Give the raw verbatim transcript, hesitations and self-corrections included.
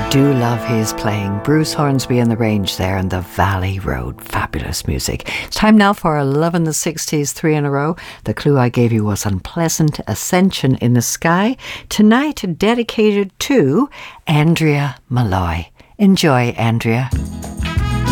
Do love his playing. Bruce Hornsby and the Range there and the Valley Road. Fabulous music. It's time now for Love in the sixties, three in a row. The clue I gave you was Unpleasant Ascension in the Sky. Tonight dedicated to Andrea Malloy. Enjoy, Andrea.